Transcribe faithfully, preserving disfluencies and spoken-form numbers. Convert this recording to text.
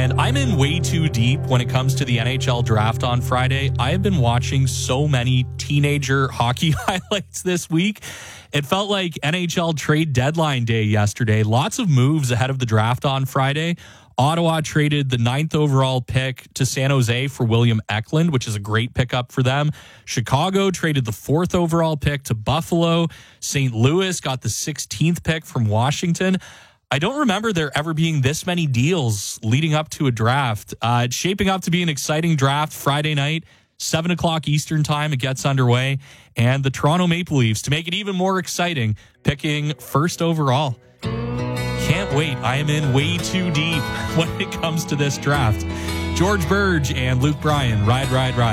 And I'm in way too deep when it comes to the N H L draft on Friday. I have been watching so many teenager hockey highlights this week. It felt like N H L trade deadline day yesterday. Lots of moves ahead of the draft on Friday. Ottawa traded the ninth overall pick to San Jose for William Eklund, which is a great pickup for them. Chicago traded the fourth overall pick to Buffalo. Saint Louis got the sixteenth pick from Washington. I don't remember there ever being this many deals leading up to a draft. Uh, it's shaping up to be an exciting draft Friday night, seven o'clock Eastern time. It gets underway. And the Toronto Maple Leafs, to make it even more exciting, picking first overall. Can't wait. I am in way too deep when it comes to this draft. George Burge and Luke Bryan, Ride, Ride, Ride.